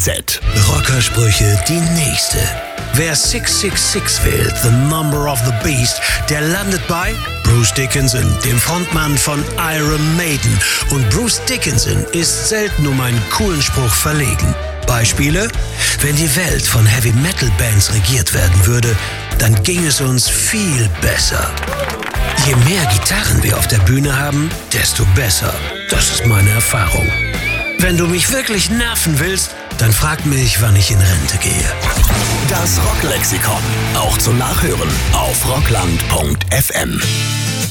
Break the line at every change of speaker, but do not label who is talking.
GEZ.
Rockersprüche die nächste. Wer 666 wählt, The Number of the Beast, der landet bei Bruce Dickinson, dem Frontmann von Iron Maiden. Und Bruce Dickinson ist selten um einen coolen Spruch verlegen. Beispiele? Wenn die Welt von Heavy-Metal-Bands regiert werden würde, dann ging es uns viel besser. Je mehr Gitarren wir auf der Bühne haben, desto besser. Das ist meine Erfahrung. Wenn du mich wirklich nerven willst, dann frag mich, wann ich in Rente gehe.
Das Rocklexikon, auch zum Nachhören auf rockland.fm.